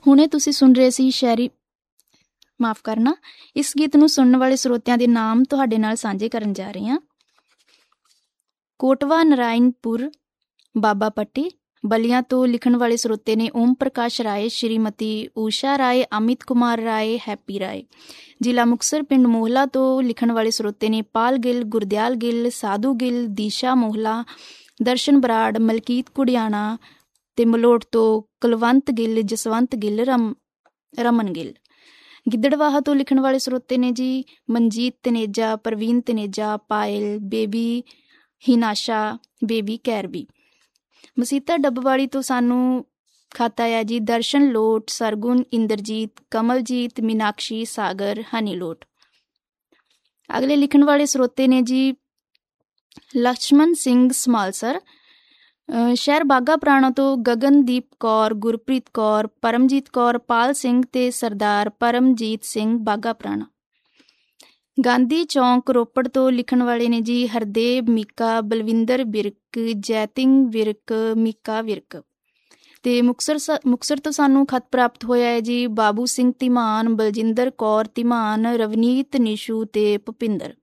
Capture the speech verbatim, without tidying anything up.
ਹੁਣੇ ਤੁਸੀਂ ਸੁਣ ਰਹੇ ਸੀ ਸ਼ਾਇਰੀ, ਮਾਫ ਕਰਨਾ, ਇਸ ਗੀਤ ਨੂੰ ਸੁਣਨ ਵਾਲੇ ਸਰੋਤਿਆਂ ਦੇ ਨਾਮ ਤੁਹਾਡੇ ਨਾਲ ਸਾਂਝੇ ਕਰਨ ਜਾ ਰਹੀ ਹਾਂ। ਕੋਟਵਾ ਨਰਾਇਣਪੁਰ ਬਾਬਾ ਪੱਟੀ ਬਲੀਆਂ ਤੋਂ ਲਿਖਣ ਵਾਲੇ ਸਰੋਤੇ ਨੇ ਓਮ ਪ੍ਰਕਾਸ਼ ਰਾਏ, ਸ਼੍ਰੀਮਤੀ ਊਸ਼ਾ ਰਾਏ, ਅਮਿਤ ਕੁਮਾਰ ਰਾਏ, ਹੈਪੀ ਰਾਏ। ਜ਼ਿਲ੍ਹਾ ਮੁਕਤਸਰ ਪਿੰਡ ਮੋਹਲਾ ਤੋਂ ਲਿਖਣ ਵਾਲੇ ਸਰੋਤੇ ਨੇ ਪਾਲ ਗਿੱਲ, ਗੁਰਦਿਆਲ ਗਿੱਲ, ਸਾਧੂ ਗਿੱਲ, ਦੀਸ਼ਾ ਮੋਹਲਾ, ਦਰਸ਼ਨ ਬਰਾੜ, ਮਲਕੀਤ ਕੁੜਿਆਣਾ ਤੇ ਮਲੋਟ ਤੋਂ ਕੁਲਵੰਤ ਗਿੱਲ, ਜਸਵੰਤ ਗਿੱਲ, ਰਮ ਰਮਨ ਗਿੱਲ। ਗਿੱਦੜਵਾਹਾ ਤੋਂ ਲਿਖਣ ਵਾਲੇ ਸਰੋਤੇ ਨੇ ਜੀ ਮਨਜੀਤ ਤਨੇਜਾ, ਪ੍ਰਵੀਨ ਤਨੇਜਾ, ਪਾਇਲ, ਬੇਬੀ ਹਿਨਾਸ਼ਾ, ਬੇਬੀ ਕੈਰਬੀ। ਮਸੀਤਾ ਡੱਬਵਾਲੀ ਤੋਂ ਸਾਨੂੰ ਖਤ ਆਇਆ ਜੀ ਦਰਸ਼ਨ ਲੋਟ, ਸਰਗੁਣ, ਇੰਦਰਜੀਤ, ਕਮਲਜੀਤ, ਮੀਨਾਕਸ਼ੀ, ਸਾਗਰ, ਹਨੀ ਲੋਟ। ਅਗਲੇ ਲਿਖਣ ਵਾਲੇ ਸਰੋਤੇ ਨੇ ਜੀ ਲਕਸ਼ਮਣ ਸਿੰਘ ਸਮਾਲਸਰ, ਸ਼ਹਿਰ ਬਾਘਾ ਪੁਰਾਣਾ ਤੋਂ ਗਗਨਦੀਪ ਕੌਰ, ਗੁਰਪ੍ਰੀਤ ਕੌਰ, ਪਰਮਜੀਤ ਕੌਰ, ਪਾਲ ਸਿੰਘ ਤੇ ਸਰਦਾਰ ਪਰਮਜੀਤ ਸਿੰਘ ਬਾਘਾ ਪੁਰਾਣਾ। ਗਾਂਧੀ ਚੌਂਕ ਰੋਪੜ ਤੋਂ ਲਿਖਣ ਵਾਲੇ ਨੇ ਜੀ ਹਰਦੇਵ ਮੀਕਾ, ਬਲਵਿੰਦਰ ਵਿਰਕ, ਜੈਤਿੰਗ ਵਿਰਕ, ਮੀਕਾ ਵਿਰਕ। ਤੇ ਮੁਕਤਸਰ ਮੁਕਤਸਰ ਤੋਂ ਸਾਨੂੰ ਖਤ ਪ੍ਰਾਪਤ ਹੋਇਆ ਹੈ ਜੀ ਬਾਬੂ ਸਿੰਘ ਧੀਮਾਨ, ਬਲਜਿੰਦਰ ਕੌਰ ਧੀਮਾਨ, ਰਵਨੀਤ ਨਿਸ਼ੂ ਤੇ ਭੁਪਿੰਦਰ।